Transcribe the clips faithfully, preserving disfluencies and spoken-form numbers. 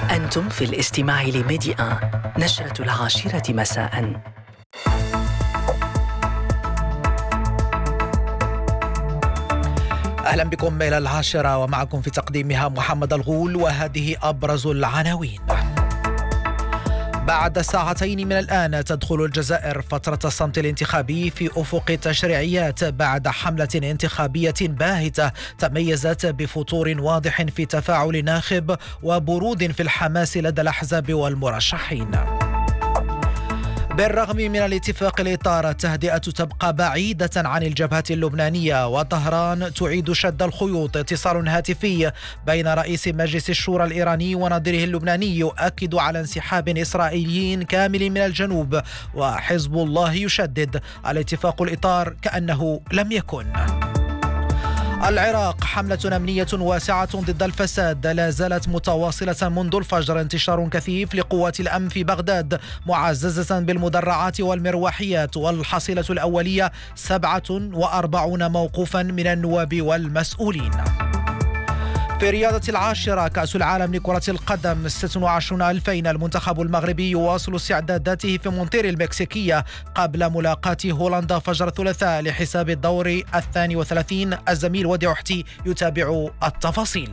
أنتم في الاستماع لميدي آن نشرة العاشرة مساء. أهلا بكم إلى العاشرة ومعكم في تقديمها محمد الغول، وهذه أبرز العناوين. بعد ساعتين من الآن تدخل الجزائر فترة الصمت الانتخابي في أفق التشريعيات بعد حملة انتخابية باهتة تميزت بفتور واضح في تفاعل الناخب وبرود في الحماس لدى الأحزاب والمرشحين. بالرغم من الاتفاق الإطار، التهدئة تبقى بعيدة عن الجبهة اللبنانية، وطهران تعيد شد الخيوط. اتصال هاتفي بين رئيس مجلس الشورى الإيراني ونظيره اللبناني يؤكد على انسحاب إسرائيلي كامل من الجنوب، وحزب الله يشدد الاتفاق الإطار كأنه لم يكن. العراق، حملة أمنية واسعة ضد الفساد لا زالت متواصلة منذ الفجر. انتشار كثيف لقوات الأمن في بغداد معززة بالمدرعات والمروحيات، والحصيلة الأولية سبعة وأربعون موقوفا من النواب والمسؤولين. في رياضة العاشرة، كأس العالم لكرة القدم ستة وعشرين ألفين، المنتخب المغربي يواصل استعداداته في مونتير المكسيكية قبل ملاقاة هولندا فجر الثلاثاء لحساب الدور الثاني وثلاثين. الزميل ودي أحتي يتابع التفاصيل.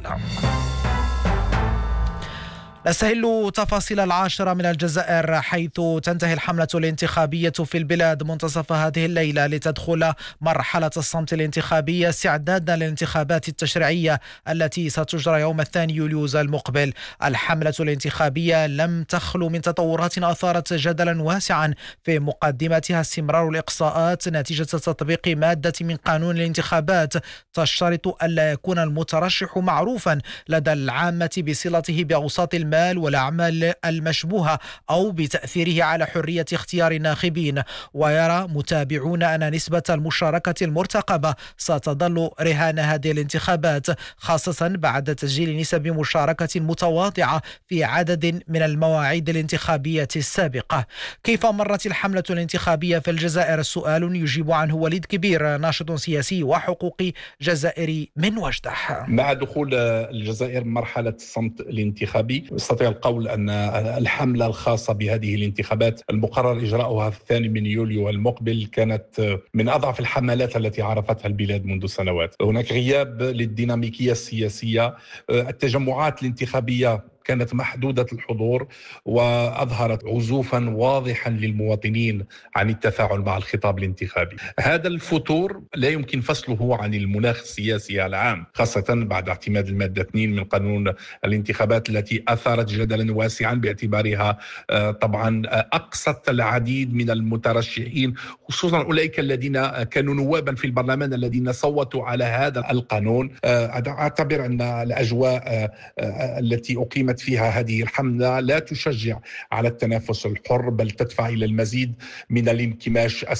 نستهل تفاصيل العاشرة من الجزائر، حيث تنتهي الحملة الانتخابية في البلاد منتصف هذه الليلة لتدخل مرحلة الصمت الانتخابي استعدادا للانتخابات التشريعية التي ستجرى يوم الثاني يوليوز المقبل. الحملة الانتخابية لم تخلو من تطورات أثارت جدلا واسعا، في مقدمتها استمرار الإقصاءات نتيجة تطبيق مادة من قانون الانتخابات تشترط ألا يكون المترشح معروفا لدى العامة بصلته بأوساط المال والأعمال المشبوهة أو بتأثيره على حرية اختيار الناخبين. ويرى متابعون أن نسبة المشاركة المرتقبة ستظل رهان هذه الانتخابات، خاصة بعد تسجيل نسب مشاركة متواضعة في عدد من المواعيد الانتخابية السابقة. كيف مرت الحملة الانتخابية في الجزائر؟ سؤال يجيب عنه وليد كبير، ناشط سياسي وحقوقي جزائري من وجده. مع دخول الجزائر مرحلة الصمت الانتخابي، استطيع القول أن الحملة الخاصة بهذه الانتخابات المقرر إجراؤها في الثاني من يوليو المقبل كانت من أضعف الحملات التي عرفتها البلاد منذ سنوات. هناك غياب للديناميكية السياسية، التجمعات الانتخابية كانت محدودة الحضور، وأظهرت عزوفا واضحا للمواطنين عن التفاعل مع الخطاب الانتخابي. هذا الفتور لا يمكن فصله عن المناخ السياسي العام، خاصة بعد اعتماد المادة اثنين من قانون الانتخابات التي أثارت جدلا واسعا باعتبارها طبعا أقصت العديد من المترشحين، خصوصا أولئك الذين كانوا نوابا في البرلمان الذين صوتوا على هذا القانون. أعتبر أن الأجواء التي أقيمت فيها هذه الحملة لا تشجع على التنافس الحر، بل تدفع إلى المزيد من الانكماش